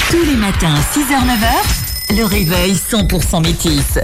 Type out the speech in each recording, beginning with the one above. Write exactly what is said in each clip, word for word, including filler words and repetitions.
Tous les matins, six heures neuf heures, le réveil cent pour cent Métis.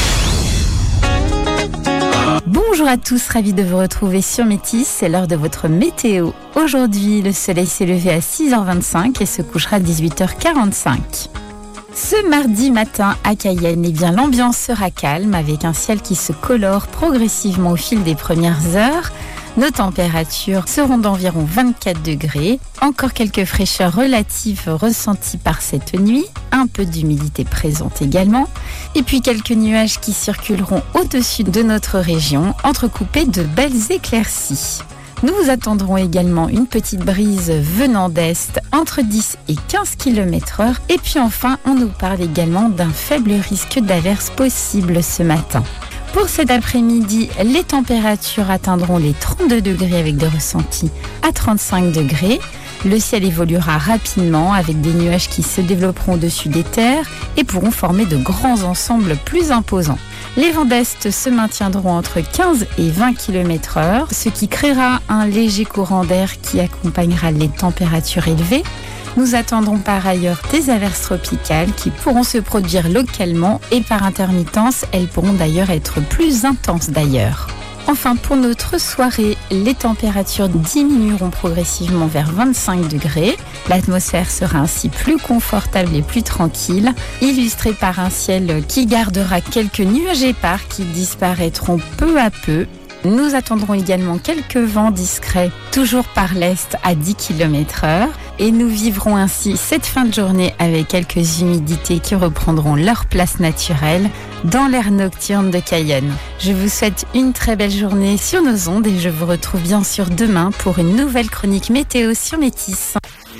Bonjour à tous, ravi de vous retrouver sur Métis, c'est l'heure de votre météo. Aujourd'hui, le soleil s'est levé à six heures vingt-cinq et se couchera à dix-huit heures quarante-cinq. Ce mardi matin à Cayenne, eh bien, l'ambiance sera calme avec un ciel qui se colore progressivement au fil des premières heures. Nos températures seront d'environ vingt-quatre degrés. Encore quelques fraîcheurs relatives ressenties par cette nuit. Un peu d'humidité présente également. Et puis quelques nuages qui circuleront au-dessus de notre région, entrecoupés de belles éclaircies. Nous vous attendrons également une petite brise venant d'est entre dix et quinze kilomètres heure. Et puis enfin, on nous parle également d'un faible risque d'averse possible ce matin. Pour cet après-midi, les températures atteindront les trente-deux degrés avec des ressentis à trente-cinq degrés. Le ciel évoluera rapidement avec des nuages qui se développeront au-dessus des terres et pourront former de grands ensembles plus imposants. Les vents d'est se maintiendront entre quinze et vingt kilomètres heure, ce qui créera un léger courant d'air qui accompagnera les températures élevées. Nous attendrons par ailleurs des averses tropicales qui pourront se produire localement et par intermittence, elles pourront d'ailleurs être plus intenses d'ailleurs. Enfin, pour notre soirée, les températures diminueront progressivement vers vingt-cinq degrés. L'atmosphère sera ainsi plus confortable et plus tranquille, illustrée par un ciel qui gardera quelques nuages épars qui disparaîtront peu à peu. Nous attendrons également quelques vents discrets, toujours par l'est à dix kilomètres heure. Et nous vivrons ainsi cette fin de journée avec quelques humidités qui reprendront leur place naturelle dans l'air nocturne de Cayenne. Je vous souhaite une très belle journée sur nos ondes et je vous retrouve bien sûr demain pour une nouvelle chronique météo sur Métis.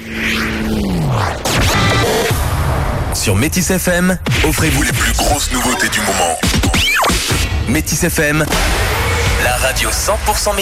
Sur Métis F M, offrez-vous les plus grosses nouveautés du moment. Métis F M, la radio cent pour cent Métis.